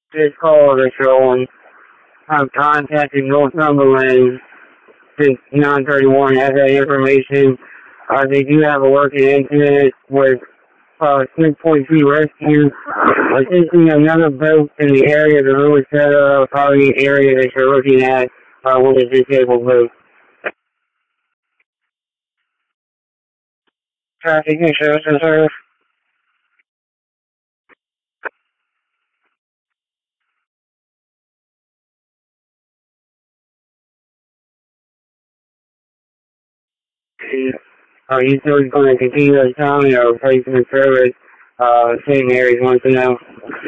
This call that you'll have contacted Northumberland since 9/31 has that information. They do have a working incident with 6.2 rescue. Assisting another boat in the area of the Louisville, probably the area that you're looking at with a disabled boat. Traffic insurance reserve. You still going to continue the county or replacement service? Same areas want to know.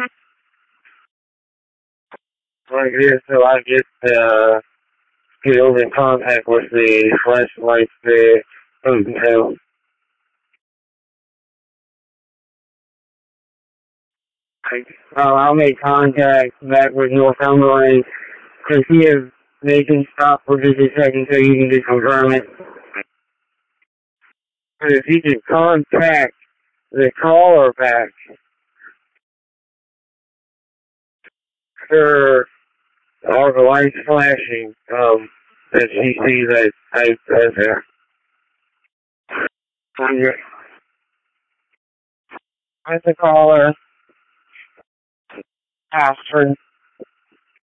Like this, so I just get over in contact with the flashlights there. So I'll make contact back with Northumberland to see if they can stop for just a second so you can just confirm it. But if you can contact the caller back for all the lights flashing, that she sees that I there. As the caller, Astrid.